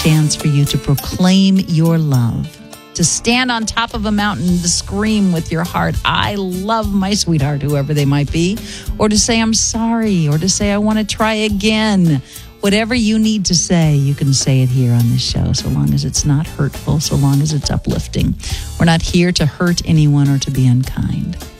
chance for you to proclaim your love, to stand on top of a mountain, to scream with your heart, I love my sweetheart, whoever they might be, or to say, I'm sorry, or to say, I want to try again. Whatever you need to say, you can say it here on this show, so long as it's not hurtful, so long as it's uplifting. We're not here to hurt anyone or to be unkind.